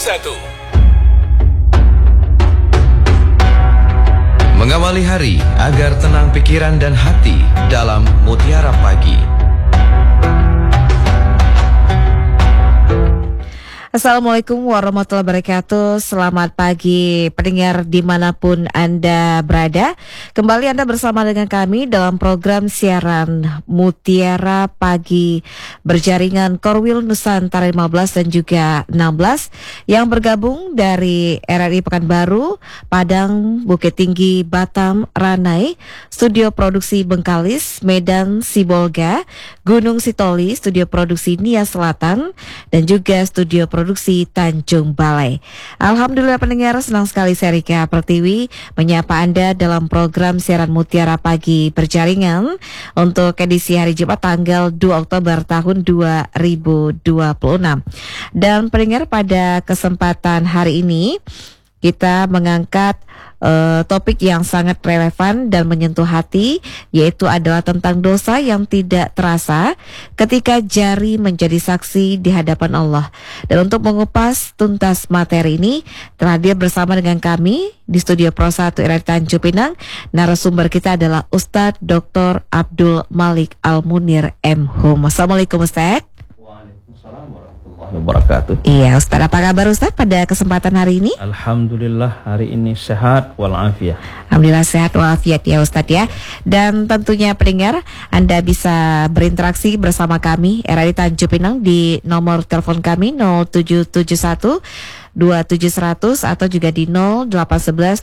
1. Mengawali hari agar tenang pikiran dan hati dalam Mutiara Pagi. Assalamualaikum warahmatullahi wabarakatuh. Selamat pagi pendengar dimanapun Anda berada. Kembali Anda bersama dengan kami dalam program siaran Mutiara Pagi berjaringan Korwil Nusantara 15 dan juga 16 yang bergabung dari RRI Pekanbaru, Padang, Bukit Tinggi, Batam, Ranai, Studio Produksi Bengkalis, Medan, Sibolga, Gunung Sitoli, Studio Produksi Nia Selatan, dan juga Studio Produksi Tanjung Balai. Alhamdulillah pendengar, senang sekali saya Rika Pertiwi menyapa Anda dalam program siaran Mutiara Pagi berjaringan untuk edisi hari Jumat tanggal 2 Oktober tahun 2026. Dan pendengar, pada kesempatan hari ini kita mengangkat topik yang sangat relevan dan menyentuh hati, yaitu adalah tentang dosa yang tidak terasa ketika jari menjadi saksi di hadapan Allah. Dan untuk mengupas tuntas materi ini telah hadir bersama dengan kami di studio Pro 1 RRI Tanjung Pinang. Narasumber kita adalah Ustadz Dr. Abdul Malik Al-Munir M.Hum. Assalamualaikum Ustadz. Wabarakatuh. Iya Ustaz, apa kabar Ustaz pada kesempatan hari ini? Alhamdulillah hari ini sehat walafiat. Alhamdulillah sehat walafiat ya Ustaz ya. Dan tentunya pendengar, Anda bisa berinteraksi bersama kami RRI Tanjung Pinang di nomor telepon kami 0771 27100 atau juga di 0811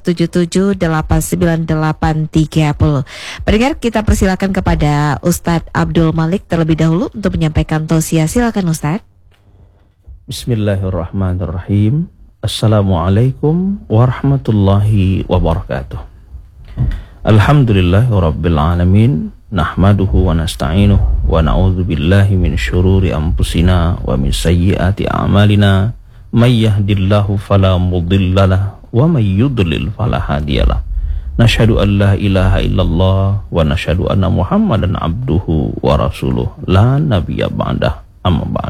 77898830. Pendengar, kita persilakan kepada Ustadz Abdul Malik terlebih dahulu untuk menyampaikan tausiah. Silakan Ustadz. Bismillahirrahmanirrahim. Assalamualaikum warahmatullahi wabarakatuh. Alhamdulillahirabbil alamin. Nahmaduhu wa nasta'inuhu wa na'udzu billahi min syururi anfusina wa min sayyiati a'malina. May yahdihillahu fala mudhillalah wa may yudlil fala hadiyalah. Nashhadu an la ilaha illallah wa nashhadu anna Muhammadan abduhu wa rasuluh la nabiyya ba'dah. Amma ba'd.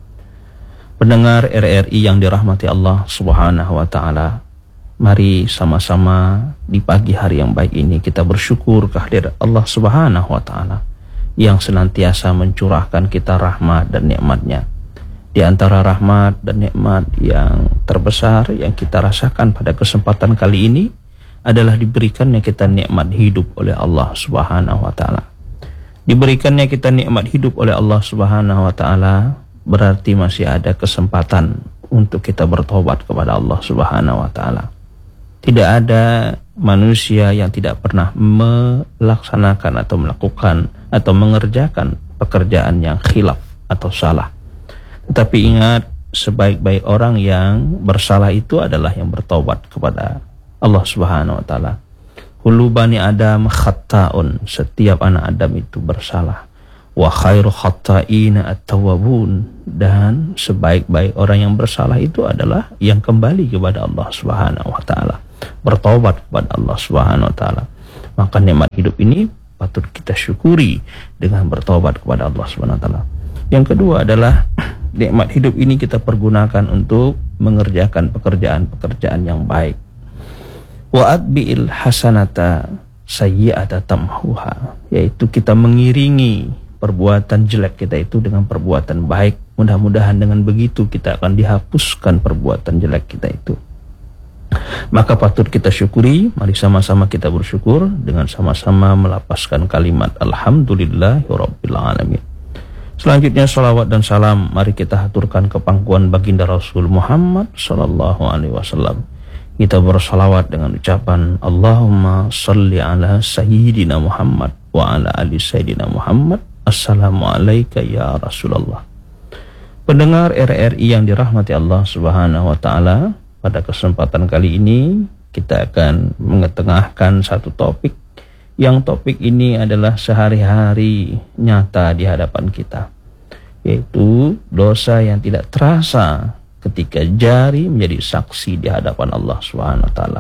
Pendengar RRI yang dirahmati Allah Subhanahu wa taala, mari sama-sama di pagi hari yang baik ini kita bersyukur kehadirat Allah Subhanahu wa taala yang senantiasa mencurahkan kita rahmat dan nikmat-Nya. Di antara rahmat dan nikmat yang terbesar yang kita rasakan pada kesempatan kali ini adalah diberikannya kita nikmat hidup oleh Allah Subhanahu wa taala. Diberikannya kita nikmat hidup oleh Allah Subhanahu wa taala berarti masih ada kesempatan untuk kita bertobat kepada Allah Subhanahu wa taala. Tidak ada manusia yang tidak pernah melaksanakan atau melakukan atau mengerjakan pekerjaan yang khilaf atau salah. Tetapi ingat, sebaik-baik orang yang bersalah itu adalah yang bertobat kepada Allah Subhanahu wa taala. Kullu bani Adam khatta'un, setiap anak Adam itu bersalah. Wa khairu khatta'ina at-tawwabun, dan sebaik-baik orang yang bersalah itu adalah yang kembali kepada Allah Subhanahu wa taala, bertobat kepada Allah Subhanahu wa taala. Maka nikmat hidup ini patut kita syukuri dengan bertobat kepada Allah Subhanahu wa taala. Yang kedua adalah nikmat hidup ini kita pergunakan untuk mengerjakan pekerjaan-pekerjaan yang baik. Wa atbi'il hasanata sayyi'ata tamhuha, yaitu kita mengiringi perbuatan jelek kita itu dengan perbuatan baik. Mudah-mudahan dengan begitu kita akan dihapuskan perbuatan jelek kita itu. Maka patut kita syukuri. Mari sama-sama kita bersyukur dengan sama-sama melapaskan kalimat Alhamdulillahirabbil alamin. Selanjutnya salawat dan salam mari kita haturkan ke pangkuan baginda Rasul Muhammad sallallahu alaihi wasallam. Kita bersalawat dengan ucapan Allahumma salli ala sayyidina Muhammad wa ala ali sayyidina Muhammad. Assalamualaikum ya Rasulullah. Pendengar RRI yang dirahmati Allah Subhanahu wa taala, pada kesempatan kali ini kita akan mengetengahkan satu topik yang topik ini adalah sehari-hari nyata di hadapan kita, yaitu dosa yang tidak terasa ketika jari menjadi saksi di hadapan Allah Subhanahu wa taala.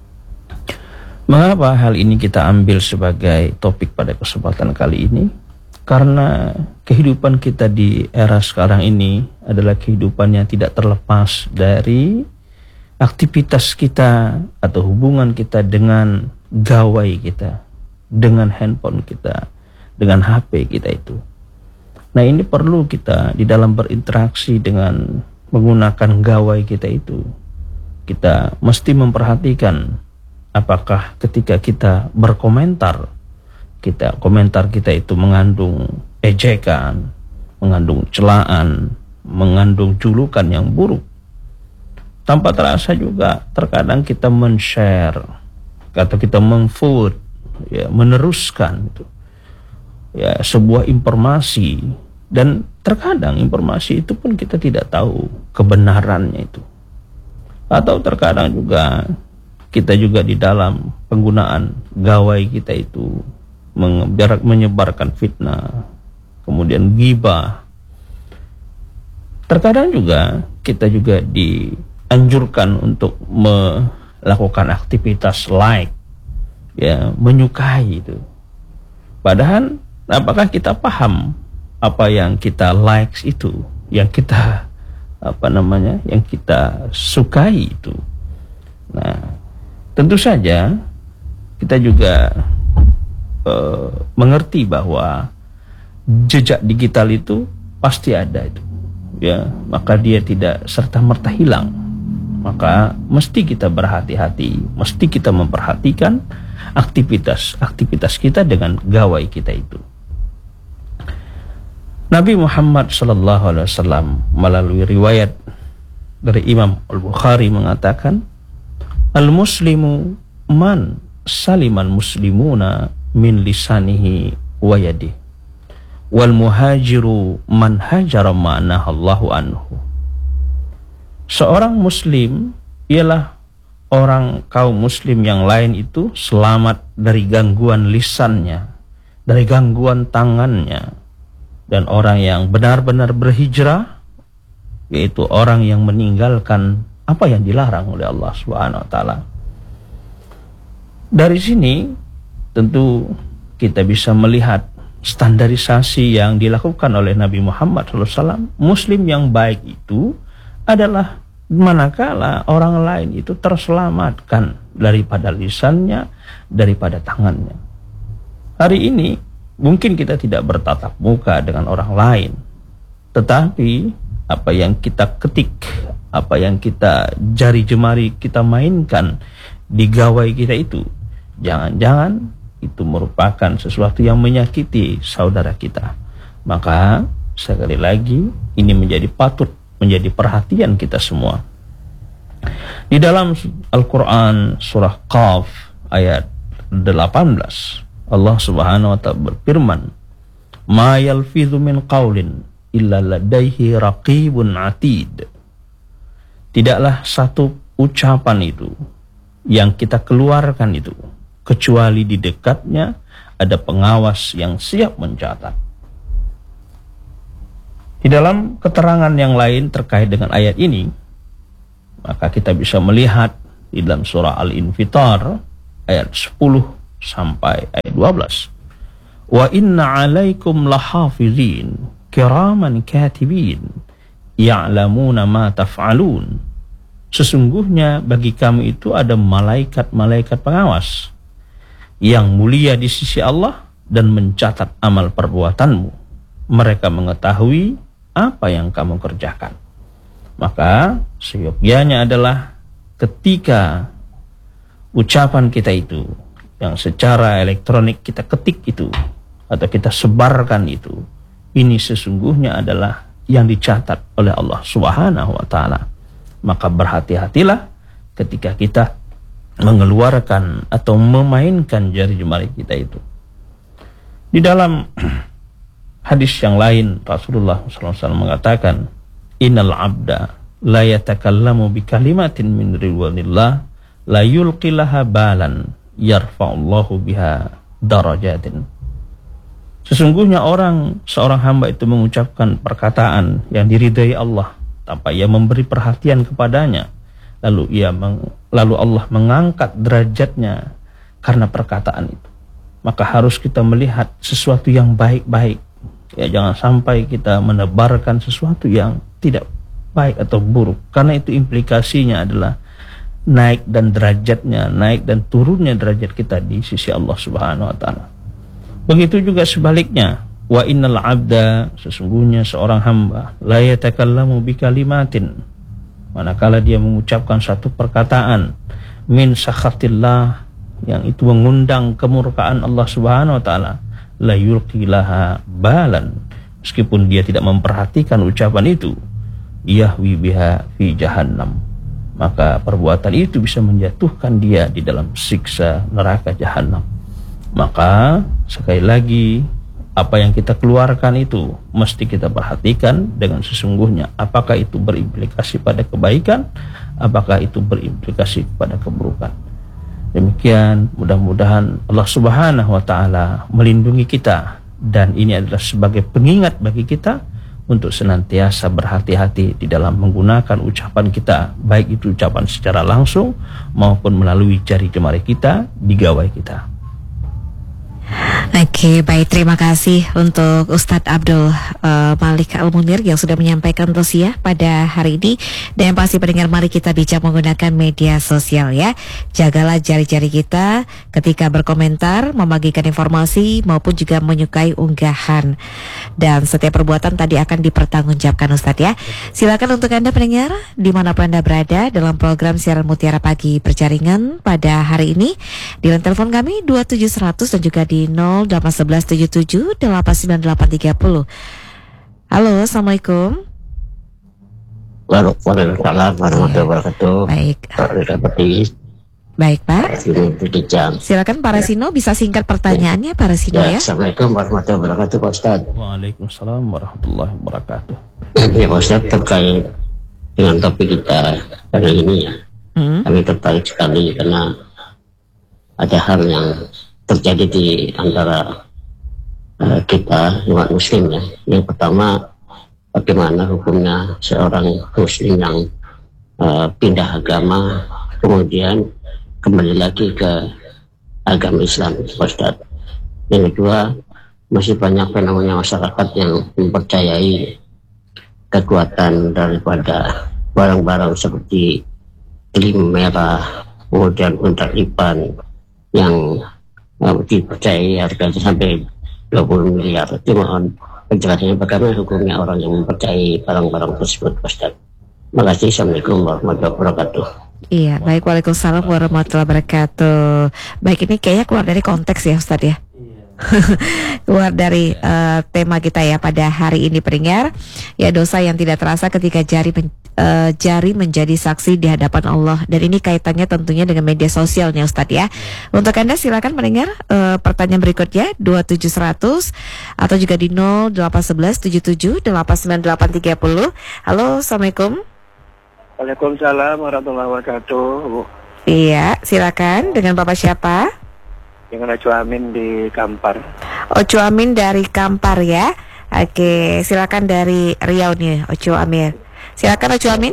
Mengapa hal ini kita ambil sebagai topik pada kesempatan kali ini? Karena kehidupan kita di era sekarang ini adalah kehidupan yang tidak terlepas dari aktivitas kita atau hubungan kita dengan gawai kita, dengan handphone kita, dengan HP kita itu. Nah, ini perlu kita di dalam berinteraksi dengan menggunakan gawai kita itu, kita mesti memperhatikan apakah ketika kita berkomentar, komentar kita itu mengandung ejekan, mengandung celaan, mengandung julukan yang buruk. Tanpa terasa juga terkadang kita men-share atau kita meng-forward, ya, meneruskan itu, ya, sebuah informasi, dan terkadang informasi itu pun kita tidak tahu kebenarannya itu. Atau terkadang juga kita juga di dalam penggunaan gawai kita itu menyebarkan fitnah, kemudian ghibah. Terkadang juga kita juga dianjurkan untuk melakukan aktivitas like, ya, menyukai itu. Padahal apakah kita paham apa yang kita likes itu, yang kita yang kita sukai itu? Nah, tentu saja kita juga mengerti bahwa jejak digital itu pasti ada itu, ya, maka dia tidak serta-merta hilang. Maka mesti kita berhati-hati, mesti kita memperhatikan aktivitas kita dengan gawai kita itu. Nabi Muhammad SAW melalui riwayat dari Imam Al-Bukhari mengatakan, Al-Muslimu man saliman muslimuna min lisanihi wa yadihi, wal muhajiru man hajara ma'nahallahu anhu. Seorang muslim ialah orang kaum muslim yang lain itu selamat dari gangguan lisannya, dari gangguan tangannya. Dan orang yang benar-benar berhijrah, yaitu orang yang meninggalkan apa yang dilarang oleh Allah Subhanahu wa taala. Dari sini tentu kita bisa melihat standarisasi yang dilakukan oleh Nabi Muhammad SAW. Muslim yang baik itu adalah manakala orang lain itu terselamatkan daripada lisannya, daripada tangannya. Hari ini mungkin kita tidak bertatap muka dengan orang lain, tetapi apa yang kita ketik, apa yang kita jari jemari kita mainkan di gawai kita itu, jangan-jangan itu merupakan sesuatu yang menyakiti saudara kita. Maka sekali lagi ini patut menjadi perhatian kita semua. Di dalam Al-Quran surah Qaf ayat 18, Allah Subhanahu wa ta'ala berfirman, "Ma yalfidhu min qawlin illa ladaihi raqibun atid." Tidaklah satu ucapan itu yang kita keluarkan itu kecuali di dekatnya ada pengawas yang siap mencatat. Di dalam keterangan yang lain terkait dengan ayat ini, maka kita bisa melihat di dalam surah Al-Infitar ayat 10 sampai ayat 12. Wa inna alaikum lahafizin kiraman katibin ya'lamuna ma taf'alun. Sesungguhnya bagi kamu itu ada malaikat-malaikat pengawas yang mulia di sisi Allah dan mencatat amal perbuatanmu. Mereka mengetahui apa yang kamu kerjakan. Maka seyogyanya adalah ketika ucapan kita itu yang secara elektronik kita ketik itu atau kita sebarkan itu, ini sesungguhnya adalah yang dicatat oleh Allah Subhanahu wa ta'ala. Maka berhati-hatilah ketika kita mengeluarkan atau memainkan jari jemari kita itu. Di dalam hadis yang lain Rasulullah SAW mengatakan, innal abda la yatakallamu bi kalimatin min ridwanillah la yulqilaha balan yarfa'ullahu biha darajatin. Sesungguhnya seorang hamba itu mengucapkan perkataan yang diridai Allah tanpa ia memberi perhatian kepadanya, lalu Allah mengangkat derajatnya karena perkataan itu. Maka harus kita melihat sesuatu yang baik-baik Ya, jangan sampai kita menebarkan sesuatu yang tidak baik atau buruk, karena itu implikasinya adalah naik dan derajatnya, naik dan turunnya derajat kita di sisi Allah Subhanahu wa taala. Begitu juga sebaliknya, wa innal abda, sesungguhnya seorang hamba, la yatakallamu bi kalimatin, manakala dia mengucapkan satu perkataan min sakhatillah, yang itu mengundang kemurkaan Allah Subhanahu wa taala, la yulqi laha balan, meskipun dia tidak memperhatikan ucapan itu, yahwi biha fi jahannam, maka perbuatan itu bisa menjatuhkan dia di dalam siksa neraka jahanam. Maka sekali lagi, apa yang kita keluarkan itu mesti kita perhatikan dengan sesungguhnya, apakah itu berimplikasi pada kebaikan, apakah itu berimplikasi pada keburukan. Demikian, mudah-mudahan Allah Subhanahu wa taala melindungi kita, dan ini adalah sebagai pengingat bagi kita untuk senantiasa berhati-hati di dalam menggunakan ucapan kita, baik itu ucapan secara langsung maupun melalui jari jemari kita di gawai kita. Oke, baik, terima kasih untuk Ustadz Abdul Malik Al-Munir yang sudah menyampaikan tausiah pada hari ini. Dan yang pasti pendengar, mari kita bijak menggunakan media sosial ya. Jagalah jari-jari kita ketika berkomentar, membagikan informasi maupun juga menyukai unggahan. Dan setiap perbuatan tadi akan dipertanggungjawabkan Ustadz ya. Silakan untuk Anda pendengar dimanapun Anda berada dalam program siaran Mutiara Pagi Berjaringan pada hari ini, di line telepon kami 27100 dan juga di 081177898830. Halo, assalamualaikum. Waalaikumsalam warahmatullahi wabarakatuh. Baik. Baik Pak. Silakan Pak Resino, bisa singkat pertanyaannya Pak Resino ya. Assalamualaikum warahmatullahi wabarakatuh Pak Ustadz. Waalaikumsalam warahmatullahi wabarakatuh. Ya Pak Ustadz, terkait dengan topik kita kali ini ya, kami tertarik sekali karena ada hal yang terjadi di antara kita umat muslim ya. Yang pertama, bagaimana hukumnya seorang muslim yang pindah agama kemudian kembali lagi ke agama Islam, Ustaz. Yang kedua, masih banyak fenomena masyarakat yang mempercayai kekuatan daripada barang-barang seperti lem merah, kemudian unta-lipan yang dipercayai harganya sampai 20 miliar. Itu mohon penjelasannya bagaimana hukumnya orang yang mempercayai barang-barang tersebut, Ustaz. Terima kasih. Assalamualaikum warahmatullahi wabarakatuh. Iya, baik, waalaikumsalam warahmatullahi wabarakatuh. Baik, ini kayaknya keluar dari konteks ya Ustadz ya. Keluar dari tema kita ya pada hari ini pendengar. Ya, dosa yang tidak terasa ketika jari menjadi saksi di hadapan Allah. Dan ini kaitannya tentunya dengan media sosialnya Ustadz ya. Untuk Anda silakan mendengar pertanyaan berikutnya 27100 atau juga di 081177898830. Halo, assalamualaikum. Waalaikumsalam warahmatullahi wabarakatuh, Bu. Iya, silakan. Dengan Bapak siapa? Dengan Oco Amin di Kampar. Oco Amin dari Kampar ya. Oke, silakan dari Riau nih, Oco Amin. Silakan Oco Amin.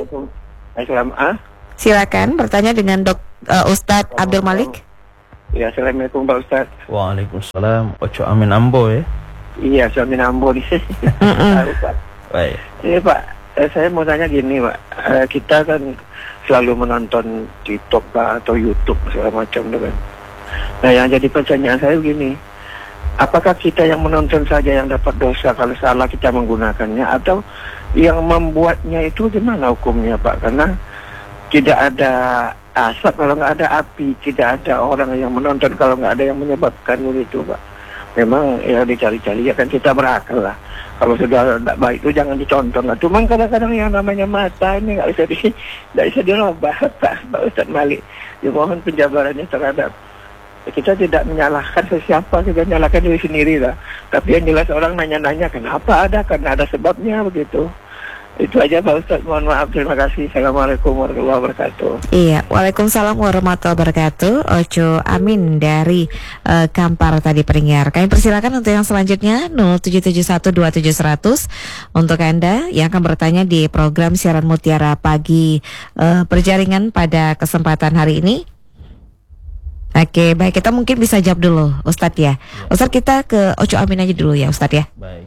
Silakan bertanya dengan Ustadz Abdul Malik. Ya, assalamualaikum Pak Ustadz. Waalaikumsalam. Oco Amin Ambo ya. Iya, Oco Amin Ambo nih. Baik. Ini Pak, saya mau tanya gini Pak. Kita kan selalu menonton TikTok Pak, atau YouTube segala macam kan. Nah, yang jadi pertanyaan saya begini, apakah kita yang menonton saja yang dapat dosa kalau salah kita menggunakannya, atau yang membuatnya itu gimana hukumnya Pak? Karena tidak ada asap kalau nggak ada api, tidak ada orang yang menonton kalau nggak ada yang menyebabkan begitu Pak. Memang ya dicari-cari ya kan, kita berakal lah. Kalau sudah tidak baik itu jangan dicontoh lah. Cuman kadang-kadang yang namanya mata ini nggak bisa dirubah Pak Ustadz Malik. Dimohon penjabarannya terhadap. Kita tidak menyalahkan sesiapa, kita menyalahkan diri sendiri lah. Tapi yang jelas orang nanya-nanya kenapa ada, karena ada sebabnya begitu. Itu aja Pak Ustadz, mohon maaf, terima kasih. Assalamualaikum warahmatullahi wabarakatuh. Iya, waalaikumsalam warahmatullahi wabarakatuh. Oco Amin dari Kampar tadi pendengar. Kami persilakan untuk yang selanjutnya 077127100 untuk Anda yang akan bertanya di program siaran Mutiara Pagi Berjaringan pada kesempatan hari ini. Oke, baik, kita mungkin bisa jawab dulu Ustadz ya. Ustadz, kita ke Oco Amin aja dulu ya Ustadz ya. Baik.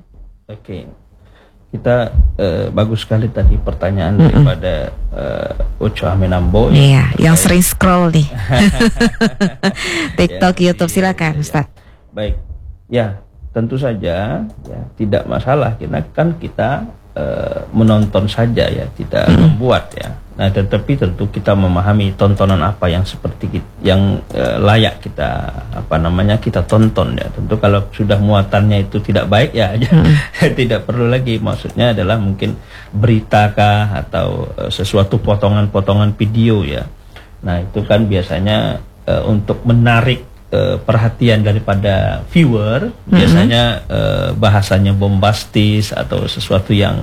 Oke. Kita bagus sekali tadi pertanyaan daripada Uco Aminambo. Iya, yang sering scroll nih. TikTok, ya, YouTube, silakan Ustaz. Baik. Ya, tentu saja ya tidak masalah kita menonton saja ya, tidak membuat ya. Nah, tetapi tentu kita memahami tontonan apa yang seperti yang layak kita kita tonton ya. Tentu kalau sudah muatannya itu tidak baik ya tidak perlu lagi. Maksudnya adalah mungkin beritakah atau sesuatu potongan-potongan video ya. Nah, itu kan biasanya untuk menarik perhatian daripada viewer, biasanya bahasanya bombastis atau sesuatu yang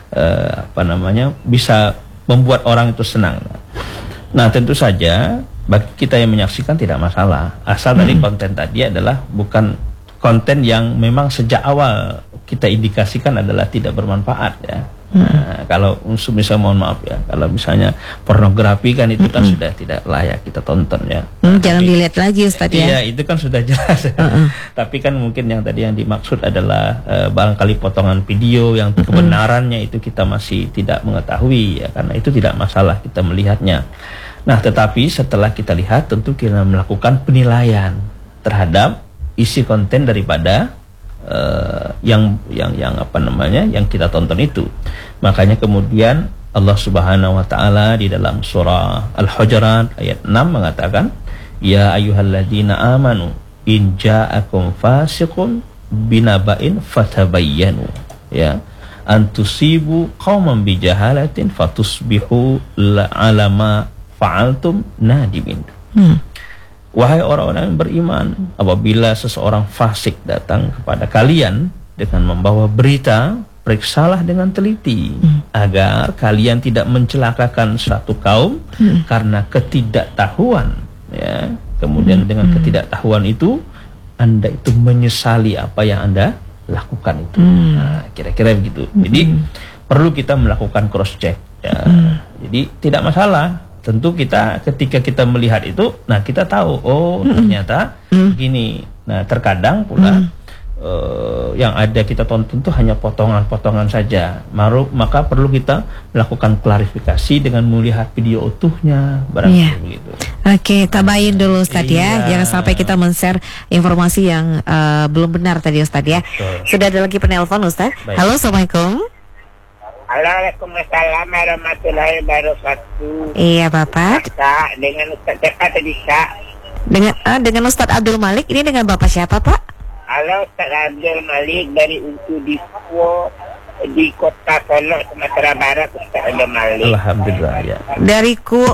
bisa membuat orang itu senang. Nah, tentu saja bagi kita yang menyaksikan tidak masalah, asal dari konten tadi adalah bukan konten yang memang sejak awal kita indikasikan adalah tidak bermanfaat ya. Nah, kalau misalnya mohon maaf ya, kalau misalnya pornografi kan itu kan sudah tidak layak kita tonton ya. Jangan dilihat lagi Ustaz ya. Iya, itu kan sudah jelas. Tapi kan mungkin yang tadi yang dimaksud adalah barangkali potongan video yang kebenarannya itu kita masih tidak mengetahui ya, karena itu tidak masalah kita melihatnya. Nah, tetapi setelah kita lihat tentu kita melakukan penilaian terhadap isi konten daripada yang kita tonton itu. Makanya kemudian Allah Subhanahu wa taala di dalam surah Al-Hujurat ayat 6 mengatakan, ya ayyuhalladzina amanu in ja'akum fasiqun binaba'in fatabayyanu ya antusibu qauman bijahalatin fatusbihu ala ma fa'altum nadimin. Wahai orang-orang yang beriman, apabila seseorang fasik datang kepada kalian dengan membawa berita, periksalah dengan teliti agar kalian tidak mencelakakan satu kaum karena ketidaktahuan ya. Kemudian dengan ketidaktahuan itu Anda itu menyesali apa yang Anda lakukan itu. Nah, kira-kira begitu. Jadi perlu kita melakukan cross check ya. Jadi tidak masalah. Tentu kita ketika kita melihat itu, nah kita tahu, oh ternyata gini. Nah, terkadang pula yang ada kita tonton itu hanya potongan-potongan saja. Maka perlu kita melakukan klarifikasi dengan melihat video utuhnya, barangkali begitu. Oke, tabayin dulu Ustaz ya. Jangan sampai kita men-share informasi yang belum benar tadi Ustaz ya. Betul. Sudah ada lagi penelpon Ustaz. Baik. Halo, Assalamualaikum. Waalaikumsalam warahmatullahi wabarakatuh. Iya Bapak. Kak, dengan Ustaz siapa tadi Kak? Dengan Ustaz Abdul Malik. Ini dengan Bapak siapa Pak? Halo, Ustaz Abdul Malik dari Untu Dispo di Kota Solo, Sumatera Barat. Ustaz Abdul Malik. Alhamdulillah ya. Dari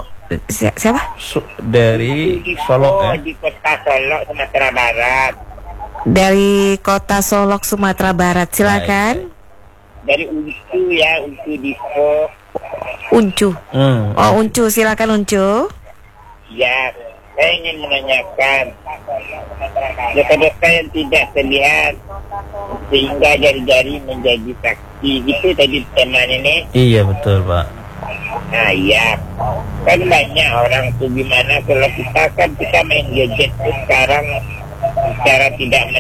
siapa? Dari Solo ya. Di Kota Solo, Sumatera Barat. Dari Kota Solok, Sumatera Barat. Silakan. Baik. Dari Uncu ya, Uncu Dispo. Uncu. Oh, Uncu, silakan Uncu. Ya, saya ingin menanyakan dosa-dosa yang tidak terlihat sehingga jari-jari menjadi saksi. Gitu tadi temanya nih. Iya betul Pak. Nah iya, kan banyak orang tuh gimana kalau kita main gadget tuh sekarang secara tidak